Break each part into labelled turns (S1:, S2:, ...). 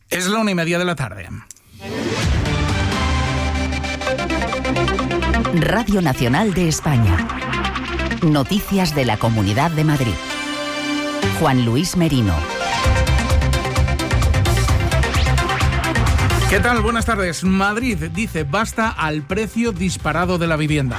S1: Es la 1:30 de la tarde.
S2: Radio Nacional de España. Noticias de la Comunidad de Madrid. Juan Luis Merino.
S1: ¿Qué tal? Buenas tardes. Madrid dice basta al precio disparado de la vivienda.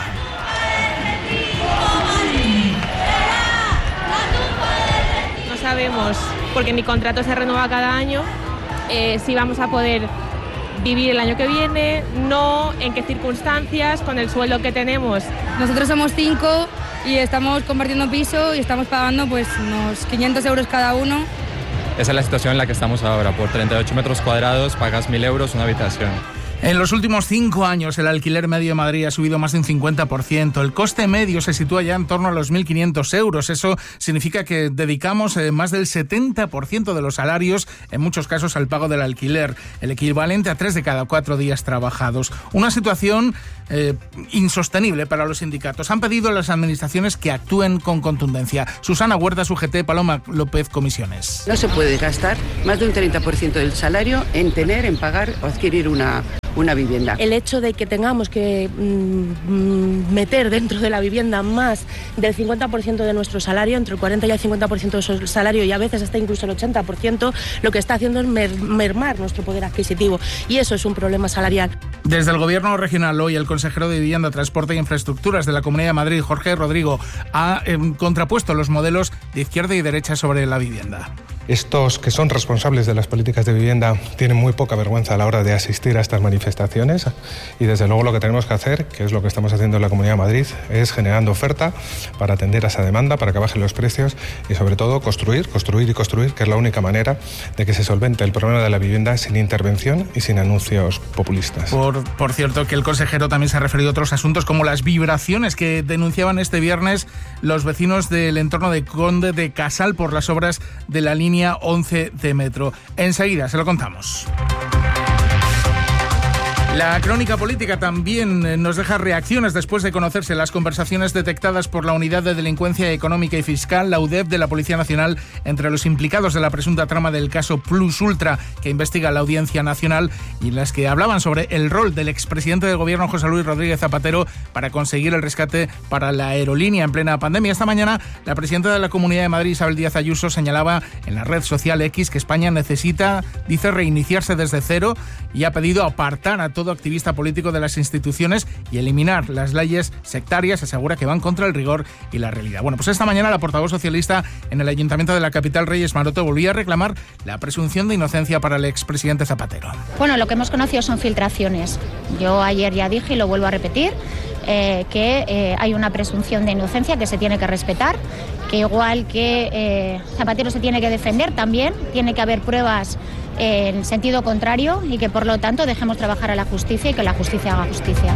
S3: No sabemos, porque mi contrato se renueva cada año, si vamos a poder vivir el año que viene, no, en qué circunstancias, con el sueldo que tenemos.
S4: Nosotros somos 5 y estamos compartiendo piso y estamos pagando pues unos 500 euros cada uno.
S5: Esa es la situación en la que estamos ahora. Por 38 metros cuadrados pagas 1.000 euros una habitación.
S1: En los últimos 5 años el alquiler medio de Madrid ha subido más de un 50%. El coste medio se sitúa ya en torno a los 1.500 euros. Eso significa que dedicamos más del 70% de los salarios, en muchos casos, al pago del alquiler, el equivalente a 3 de cada 4 días trabajados. Una situación insostenible para los sindicatos. Han pedido a las administraciones que actúen con contundencia. Susana Huertas, UGT, Paloma López, Comisiones.
S6: No se puede gastar más de un 30% del salario en pagar o adquirir una vivienda.
S7: El hecho de que tengamos que meter dentro de la vivienda más del 50% de nuestro salario, entre el 40 y el 50% de su salario y a veces hasta incluso el 80%, lo que está haciendo es mermar nuestro poder adquisitivo y eso es un problema salarial.
S1: Desde el Gobierno regional hoy el consejero de Vivienda, Transporte e Infraestructuras de la Comunidad de Madrid, Jorge Rodrigo, ha contrapuesto los modelos de izquierda y derecha sobre la vivienda.
S8: Estos que son responsables de las políticas de vivienda tienen muy poca vergüenza a la hora de asistir a estas manifestaciones y desde luego lo que tenemos que hacer, que es lo que estamos haciendo en la Comunidad de Madrid, es generando oferta para atender a esa demanda, para que bajen los precios y sobre todo construir, que es la única manera de que se solvente el problema de la vivienda sin intervención y sin anuncios populistas.
S1: Por cierto, que el consejero también se ha referido a otros asuntos como las vibraciones que denunciaban este viernes los vecinos del entorno de Conde de Casal por las obras de la línea 11 de metro. Enseguida se lo contamos. La crónica política también nos deja reacciones después de conocerse las conversaciones detectadas por la Unidad de Delincuencia Económica y Fiscal, la UDEF, de la Policía Nacional, entre los implicados de la presunta trama del caso Plus Ultra, que investiga la Audiencia Nacional, y en las que hablaban sobre el rol del expresidente del Gobierno, José Luis Rodríguez Zapatero, para conseguir el rescate para la aerolínea en plena pandemia. Esta mañana, la presidenta de la Comunidad de Madrid, Isabel Díaz Ayuso, señalaba en la red social X que España necesita, dice, reiniciarse desde cero y ha pedido apartar a todo activista político de las instituciones y eliminar las leyes sectarias. Asegura que van contra el rigor y la realidad. Bueno, pues esta mañana la portavoz socialista en el Ayuntamiento de la capital, Reyes Maroto, volvía a reclamar la presunción de inocencia para el expresidente Zapatero.
S9: Bueno, lo que hemos conocido son filtraciones. Yo ayer ya dije y lo vuelvo a repetir, que hay una presunción de inocencia que se tiene que respetar, que igual que Zapatero se tiene que defender, también tiene que haber pruebas en sentido contrario y que por lo tanto dejemos trabajar a la justicia y que la justicia haga justicia.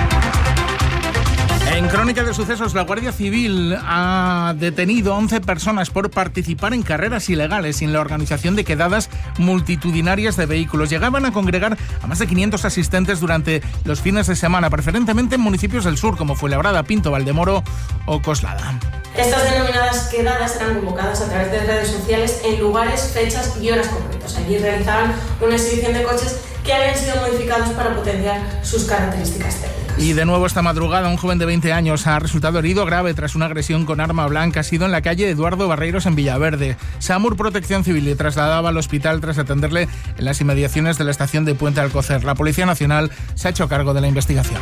S1: En Crónica de Sucesos, la Guardia Civil ha detenido a 11 personas por participar en carreras ilegales y en la organización de quedadas multitudinarias de vehículos. Llegaban a congregar a más de 500 asistentes durante los fines de semana, preferentemente en municipios del sur como Fuenlabrada, Pinto, Valdemoro o Coslada.
S10: Estas denominadas quedadas eran convocadas a través de redes sociales en lugares, fechas y horas concretas. Allí realizaban una exhibición de coches que habían sido modificados para potenciar sus características técnicas.
S1: Y de nuevo esta madrugada un joven de 20 años ha resultado herido grave tras una agresión con arma blanca. Ha sido en la calle Eduardo Barreiros en Villaverde. SAMUR Protección Civil le trasladaba al hospital tras atenderle en las inmediaciones de la estación de Puente Alcocer. La Policía Nacional se ha hecho cargo de la investigación.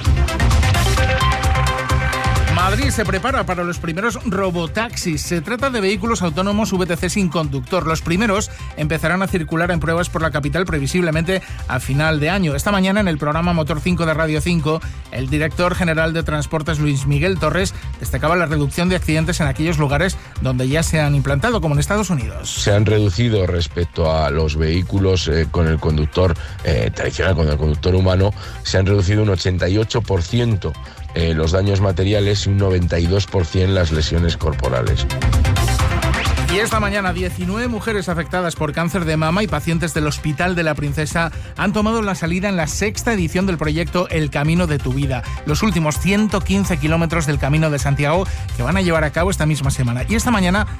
S1: Madrid se prepara para los primeros robotaxis. Se trata de vehículos autónomos VTC sin conductor. Los primeros empezarán a circular en pruebas por la capital previsiblemente a final de año. Esta mañana en el programa Motor 5 de Radio 5, el director general de Transportes, Luis Miguel Torres, destacaba la reducción de accidentes en aquellos lugares donde ya se han implantado, como en Estados Unidos.
S11: Se han reducido respecto a los vehículos con el conductor tradicional, con el conductor humano, se han reducido un 88%. Los daños materiales y un 92% las lesiones corporales.
S1: Y esta mañana 19 mujeres afectadas por cáncer de mama y pacientes del Hospital de la Princesa han tomado la salida en la 6ª edición del proyecto El Camino de tu Vida, los últimos 115 kilómetros del Camino de Santiago que van a llevar a cabo esta misma semana. Y esta mañana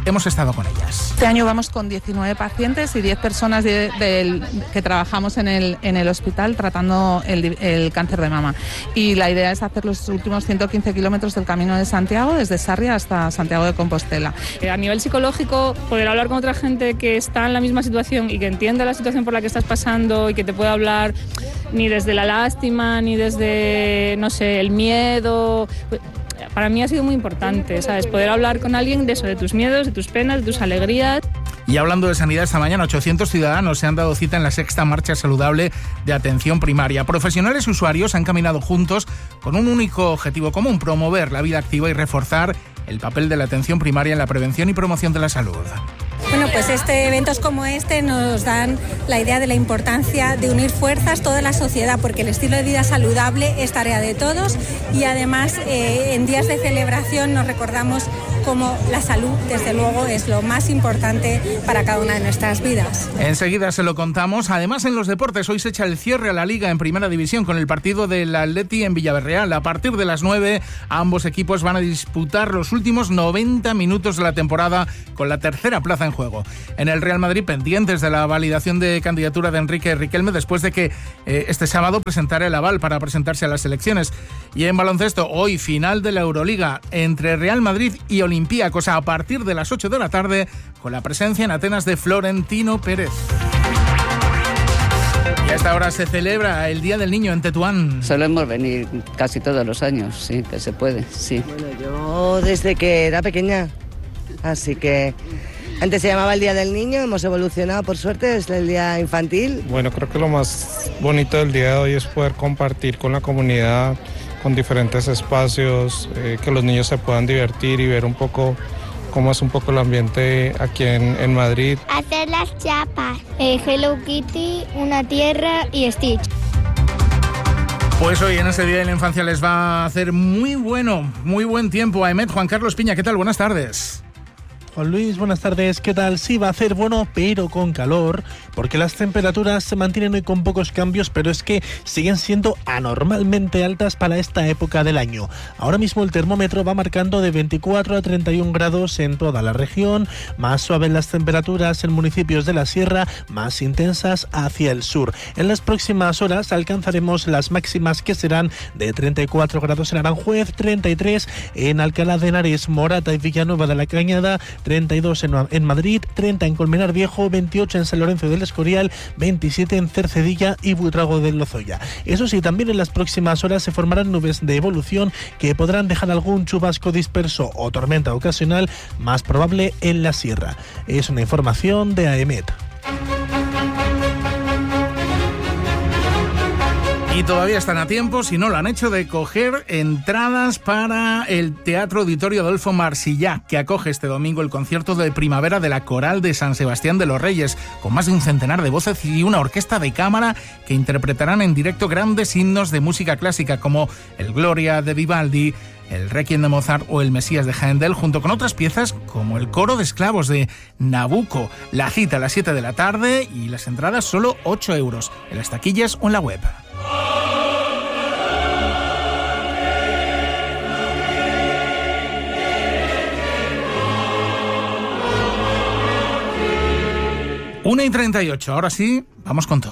S1: Hemos estado con ellas.
S12: Este año vamos con 19 pacientes y 10 personas que trabajamos en el hospital tratando el cáncer de mama. Y la idea es hacer los últimos 115 kilómetros del Camino de Santiago, desde Sarria hasta Santiago de Compostela.
S13: A nivel psicológico, poder hablar con otra gente que está en la misma situación y que entiende la situación por la que estás pasando y que te puede hablar ni desde la lástima, ni desde, no sé, el miedo. Para mí ha sido muy importante, ¿sabes? Poder hablar con alguien de eso, de tus miedos, de tus penas, de tus alegrías.
S1: Y hablando de sanidad, esta mañana 800 ciudadanos se han dado cita en la 6ª Marcha Saludable de Atención Primaria. Profesionales y usuarios han caminado juntos con un único objetivo común: promover la vida activa y reforzar el papel de la atención primaria en la prevención y promoción de la salud.
S14: Bueno, pues eventos como este nos dan la idea de la importancia de unir fuerzas toda la sociedad, porque el estilo de vida saludable es tarea de todos y además en días de celebración nos recordamos cómo la salud, desde luego, es lo más importante para cada una de nuestras vidas.
S1: Enseguida se lo contamos. Además, en los deportes, hoy se echa el cierre a la Liga en Primera División con el partido del Atleti en Villarreal. A partir de las 9, ambos equipos van a disputar los últimos 90 minutos de la temporada con la tercera plaza en juego. En el Real Madrid, pendientes de la validación de candidatura de Enrique Riquelme después de que este sábado presentara el aval para presentarse a las elecciones. Y en baloncesto, hoy final de la Euroliga entre Real Madrid y Olympiacos a partir de las 8 de la tarde con la presencia en Atenas de Florentino Pérez. Y a esta hora se celebra el Día del Niño en Tetuán.
S15: Solemos venir casi todos los años, sí, que se puede, sí.
S16: Bueno, yo desde que era pequeña, así que antes se llamaba el Día del Niño, hemos evolucionado por suerte desde el Día Infantil.
S8: Bueno, creo que lo más bonito del día de hoy es poder compartir con la comunidad, con diferentes espacios, que los niños se puedan divertir y ver un poco cómo es un poco el ambiente aquí en Madrid.
S17: Hacer las chapas, Hello Kitty, una tierra y Stitch.
S1: Pues hoy en ese Día de la Infancia les va a hacer muy buen tiempo. Aemet, Juan Carlos Piña, ¿qué tal? Buenas tardes.
S18: Juan Luis, buenas tardes. ¿Qué tal? Sí, va a hacer bueno, pero con calor, porque las temperaturas se mantienen hoy con pocos cambios, pero es que siguen siendo anormalmente altas para esta época del año. Ahora mismo el termómetro va marcando de 24 a 31 grados en toda la región, más suaves las temperaturas en municipios de la sierra, más intensas hacia el sur. En las próximas horas alcanzaremos las máximas, que serán de 34 grados en Aranjuez, 33 en Alcalá de Henares, Morata y Villanueva de la Cañada, 32 en Madrid, 30 en Colmenar Viejo, 28 en San Lorenzo del Escorial, 27 en Cercedilla y Buitrago del Lozoya. Eso sí, también en las próximas horas se formarán nubes de evolución que podrán dejar algún chubasco disperso o tormenta ocasional, más probable en la sierra. Es una información de Aemet.
S1: Y todavía están a tiempo, si no lo han hecho, de coger entradas para el Teatro Auditorio Adolfo Marsillá, que acoge este domingo el concierto de primavera de la Coral de San Sebastián de los Reyes, con más de un centenar de voces y una orquesta de cámara que interpretarán en directo grandes himnos de música clásica como el Gloria de Vivaldi, el Requiem de Mozart o el Mesías de Händel, junto con otras piezas como el Coro de Esclavos de Nabucco. La cita a las 7 de la tarde y las entradas solo 8 euros, en las taquillas o en la web. Una y 38, ahora sí, vamos con todo.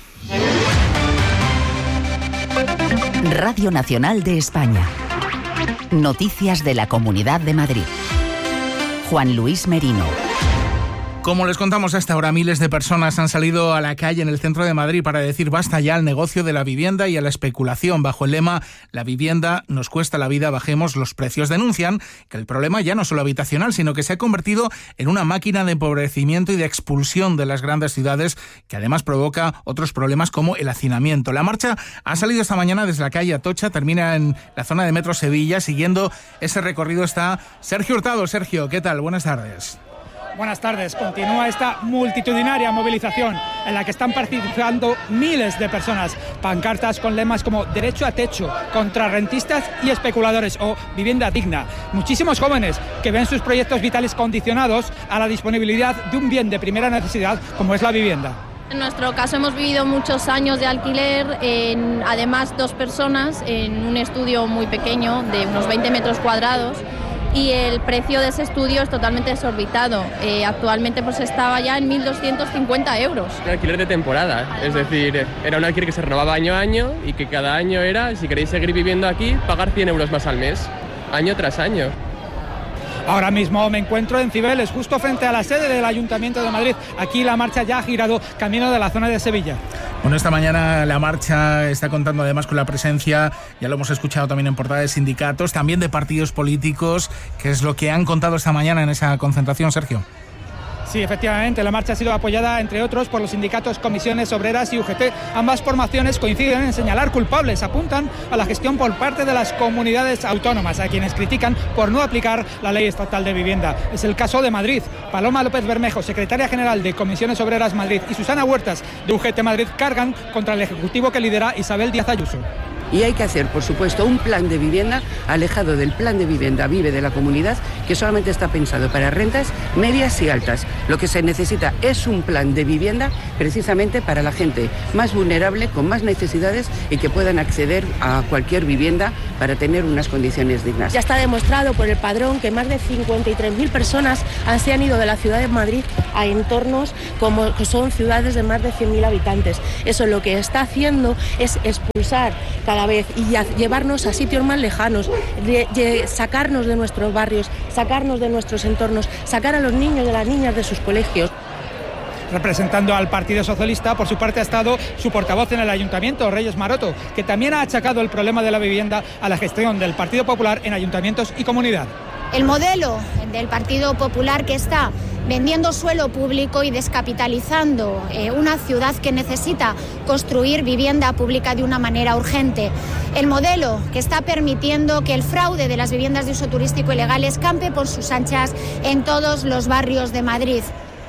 S2: Radio Nacional de España. Noticias de la Comunidad de Madrid. Juan Luis Merino.
S1: Como les contamos a esta hora, miles de personas han salido a la calle en el centro de Madrid para decir basta ya al negocio de la vivienda y a la especulación. Bajo el lema "La vivienda nos cuesta la vida, bajemos los precios", denuncian que el problema ya no es solo habitacional, sino que se ha convertido en una máquina de empobrecimiento y de expulsión de las grandes ciudades, que además provoca otros problemas como el hacinamiento. La marcha ha salido esta mañana desde la calle Atocha, termina en la zona de Metro Sevilla. Siguiendo ese recorrido está Sergio Hurtado. Sergio, ¿qué tal? Buenas tardes.
S19: Buenas tardes. Continúa esta multitudinaria movilización en la que están participando miles de personas. Pancartas con lemas como "derecho a techo", "contra rentistas y especuladores" o "vivienda digna". Muchísimos jóvenes que ven sus proyectos vitales condicionados a la disponibilidad de un bien de primera necesidad como es la vivienda.
S20: En nuestro caso hemos vivido muchos años de alquiler, además 2 personas en un estudio muy pequeño de unos 20 metros cuadrados. y el precio de ese estudio es totalmente desorbitado. Actualmente pues estaba ya en 1.250 euros.
S21: Un alquiler de temporada, es decir, era un alquiler que se renovaba año a año y que cada año era, si queréis seguir viviendo aquí, pagar 100 euros más al mes, año tras año.
S19: Ahora mismo me encuentro en Cibeles, justo frente a la sede del Ayuntamiento de Madrid. Aquí la marcha ya ha girado camino de la zona de Sevilla.
S1: Bueno, esta mañana la marcha está contando además con la presencia, ya lo hemos escuchado también en portada, de sindicatos, también de partidos políticos, que es lo que han contado esta mañana en esa concentración, Sergio.
S19: Sí, efectivamente, la marcha ha sido apoyada, entre otros, por los sindicatos Comisiones Obreras y UGT. Ambas formaciones coinciden en señalar culpables, apuntan a la gestión por parte de las comunidades autónomas, a quienes critican por no aplicar la Ley Estatal de Vivienda. Es el caso de Madrid. Paloma López Bermejo, secretaria general de Comisiones Obreras Madrid, y Susana Huertas, de UGT Madrid, cargan contra el ejecutivo que lidera Isabel Díaz Ayuso.
S6: Y hay que hacer, por supuesto, un plan de vivienda alejado del plan de vivienda Vive de la Comunidad, que solamente está pensado para rentas medias y altas. Lo que se necesita es un plan de vivienda precisamente para la gente más vulnerable, con más necesidades y que puedan acceder a cualquier vivienda para tener unas condiciones dignas.
S7: Ya está demostrado por el padrón que más de 53.000 personas se han ido de la ciudad de Madrid a entornos como que son ciudades de más de 100.000 habitantes. Eso lo que está haciendo es expulsar cada vez y llevarnos a sitios más lejanos, sacarnos de nuestros barrios, sacarnos de nuestros entornos, sacar a los niños y a las niñas de sus colegios.
S19: Representando al Partido Socialista, por su parte, ha estado su portavoz en el Ayuntamiento, Reyes Maroto, que también ha achacado el problema de la vivienda a la gestión del Partido Popular en ayuntamientos y comunidad.
S9: El modelo del Partido Popular, que está vendiendo suelo público y descapitalizando una ciudad que necesita construir vivienda pública de una manera urgente. El modelo que está permitiendo que el fraude de las viviendas de uso turístico ilegales campe por sus anchas en todos los barrios de Madrid.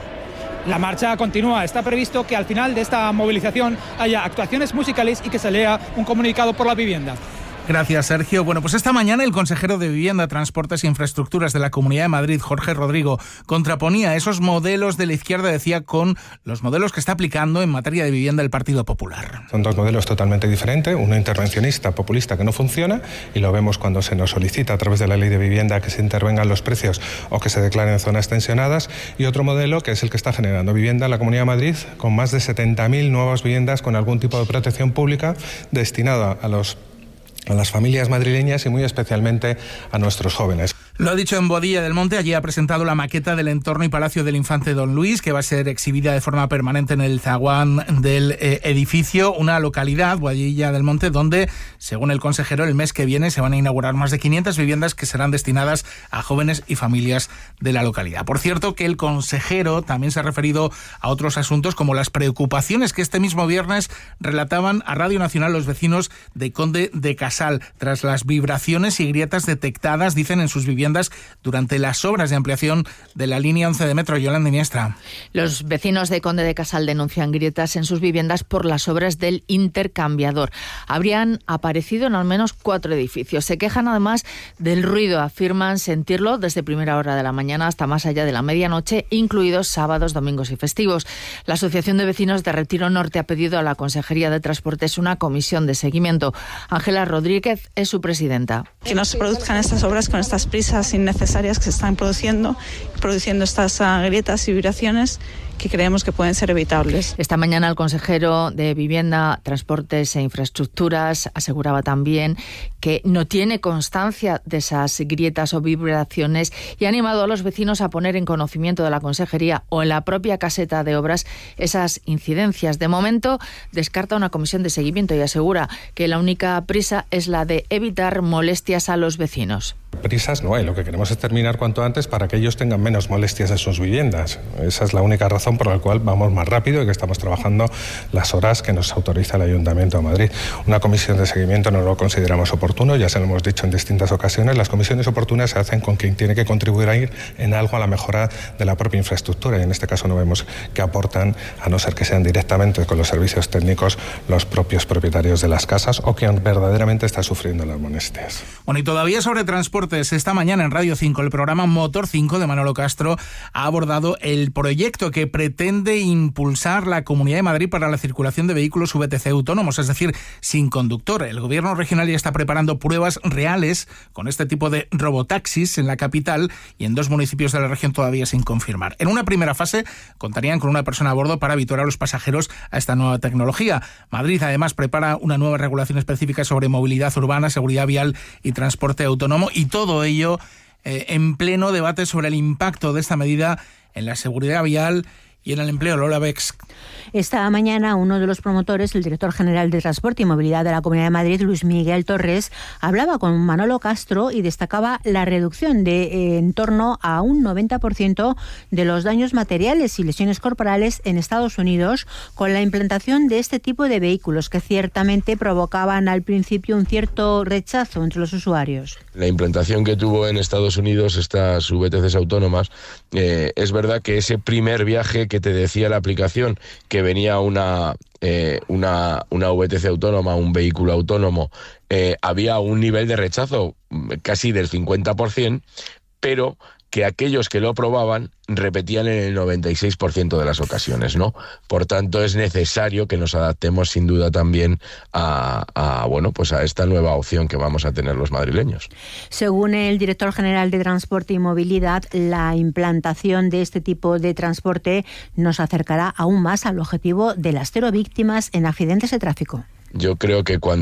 S19: La marcha continúa. Está previsto que al final de esta movilización haya actuaciones musicales y que se lea un comunicado por la vivienda.
S1: Gracias, Sergio. Bueno, pues esta mañana el consejero de Vivienda, Transportes e Infraestructuras de la Comunidad de Madrid, Jorge Rodrigo, contraponía esos modelos de la izquierda, decía, con los modelos que está aplicando en materia de vivienda el Partido Popular.
S8: Son dos modelos totalmente diferentes, uno intervencionista, populista, que no funciona, y lo vemos cuando se nos solicita a través de la Ley de Vivienda que se intervengan los precios o que se declaren zonas tensionadas, y otro modelo que es el que está generando vivienda en la Comunidad de Madrid, con más de 70.000 nuevas viviendas con algún tipo de protección pública destinada a las familias madrileñas y muy especialmente a nuestros jóvenes.
S1: Lo ha dicho en Boadilla del Monte. Allí ha presentado la maqueta del entorno y palacio del infante Don Luis, que va a ser exhibida de forma permanente en el zaguán del edificio, una localidad, Boadilla del Monte, donde, según el consejero, el mes que viene se van a inaugurar más de 500 viviendas que serán destinadas a jóvenes y familias de la localidad. Por cierto, que el consejero también se ha referido a otros asuntos, como las preocupaciones que este mismo viernes relataban a Radio Nacional los vecinos de Conde de Casal, tras las vibraciones y grietas detectadas, dicen, en sus viviendas durante las obras de ampliación de la línea 11 de metro. Yolanda Iniestra.
S22: Los vecinos de Conde de Casal denuncian grietas en sus viviendas por las obras del intercambiador. Habrían aparecido en al menos 4 edificios. Se quejan además del ruido. Afirman sentirlo desde primera hora de la mañana hasta más allá de la medianoche, incluidos sábados, domingos y festivos. La Asociación de Vecinos de Retiro Norte ha pedido a la Consejería de Transportes una comisión de seguimiento. Ángela Rodríguez es su presidenta.
S23: Que no se produzcan estas obras con estas prisas innecesarias que se están produciendo estas grietas y vibraciones que creemos que pueden ser evitables.
S22: Esta mañana el consejero de Vivienda, Transportes e Infraestructuras aseguraba también que no tiene constancia de esas grietas o vibraciones y ha animado a los vecinos a poner en conocimiento de la consejería o en la propia caseta de obras esas incidencias. De momento descarta una comisión de seguimiento y asegura que la única prisa es la de evitar molestias a los vecinos.
S8: Prisas no hay, lo que queremos es terminar cuanto antes para que ellos tengan menos molestias en sus viviendas. Esa es la única razón por la cual vamos más rápido y que estamos trabajando las horas que nos autoriza el Ayuntamiento de Madrid. Una comisión de seguimiento no lo consideramos oportuno, ya se lo hemos dicho en distintas ocasiones. Las comisiones oportunas se hacen con quien tiene que contribuir a ir en algo a la mejora de la propia infraestructura, y en este caso no vemos que aportan, a no ser que sean directamente con los servicios técnicos los propios propietarios de las casas o quien verdaderamente está sufriendo las molestias.
S1: Bueno, y todavía sobre transportes, esta mañana en Radio 5 el programa Motor 5 de Manolo Castro ha abordado el proyecto que pretende impulsar la Comunidad de Madrid para la circulación de vehículos VTC autónomos, es decir, sin conductor. El Gobierno regional ya está preparando pruebas reales con este tipo de robotaxis en la capital y en 2 municipios de la región todavía sin confirmar. En una primera fase contarían con una persona a bordo para habituar a los pasajeros a esta nueva tecnología. Madrid además prepara una nueva regulación específica sobre movilidad urbana, seguridad vial y transporte autónomo, y todo ello en pleno debate sobre el impacto de esta medida en la seguridad vial y en el empleo. Lola Bex.
S3: Esta mañana uno de los promotores, el director general de Transporte y Movilidad de la Comunidad de Madrid, Luis Miguel Torres, hablaba con Manolo Castro y destacaba la reducción de en torno a un 90% de los daños materiales y lesiones corporales en Estados Unidos con la implantación de este tipo de vehículos que ciertamente provocaban al principio un cierto rechazo entre los usuarios.
S11: La implantación que tuvo en Estados Unidos estas VTCs autónomas, es verdad que ese primer viaje que te decía la aplicación, que venía una VTC autónoma, un vehículo autónomo, había un nivel de rechazo casi del 50%, pero que aquellos que lo probaban repetían en el 96% de las ocasiones, ¿no? Por tanto, es necesario que nos adaptemos sin duda también a esta nueva opción que vamos a tener los madrileños.
S3: Según el director general de Transporte y Movilidad, la implantación de este tipo de transporte nos acercará aún más al objetivo de las 0 víctimas en accidentes de tráfico.
S11: Yo creo que cuando